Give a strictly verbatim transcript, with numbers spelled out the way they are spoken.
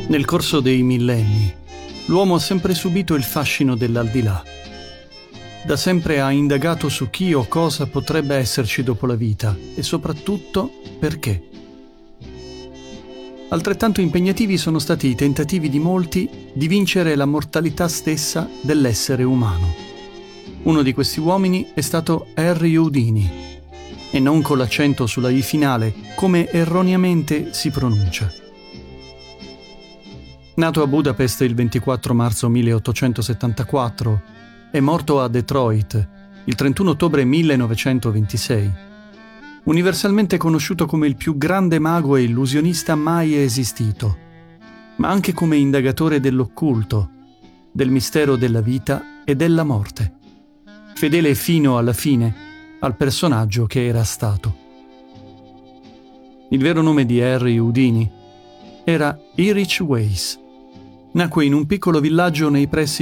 Nel corso dei millenni, l'uomo ha sempre subito il fascino dell'aldilà. Da sempre ha indagato su chi o cosa potrebbe esserci dopo la vita e soprattutto perché. Altrettanto impegnativi sono stati i tentativi di molti di vincere la mortalità stessa dell'essere umano. Uno di questi uomini è stato Harry Houdini, e non con l'accento sulla I finale, come erroneamente si pronuncia. Nato a Budapest il ventiquattro marzo milleottocentosettantaquattro e morto a Detroit il trentuno ottobre millenovecentoventisei, universalmente conosciuto come il più grande mago e illusionista mai esistito, ma anche come indagatore dell'occulto, del mistero della vita e della morte, fedele fino alla fine al personaggio che era stato. Il vero nome di Harry Houdini era Erich Weiss. Nacque in un piccolo villaggio nei pressi